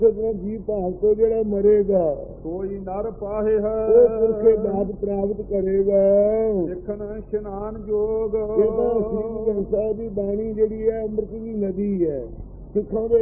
ਜੀ ਭਾਵ ਤੋਂ ਜਿਹੜਾ ਮਰੇਗਾ ਕੋਈ ਨਰ ਪਾਹੇ ਹੈ ਉਹ ਪੁਰਖੇ ਦਾਤ ਪ੍ਰਾਪਤ ਕਰੇਗਾ। ਦੇਖਣ ਇਸ਼ਨਾਨ ਜੋਗ ਇਹ ਤਾਂ ਸ੍ਰੀ ਗੁਰੂ ਗ੍ਰੰਥ ਸਾਹਿਬ ਦੀ ਬਾਣੀ ਜਿਹੜੀ ਹੈ ਅੰਮ੍ਰਿਤ ਦੀ ਨਦੀ ਹੈ। ਸਿੱਖਾਂ ਦੇ